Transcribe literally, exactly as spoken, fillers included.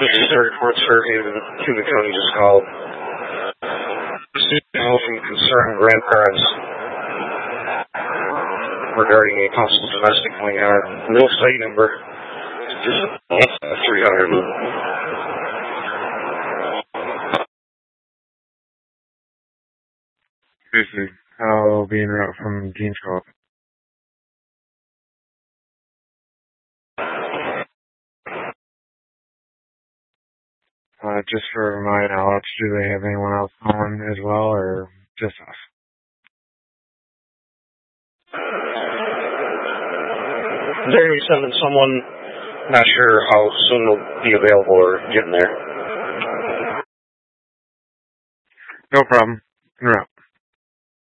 This is a report Fairhaven, Human County just called. Received a call from concerned grandparents regarding a possible domestic going on. No site number. Just three hundred. Seriously, I'll be en route from Gene Shop. Uh, just for my knowledge, do they have anyone else on as well, or just us? They're going to be sending someone, not sure how soon they'll be available or getting there. No problem. En route.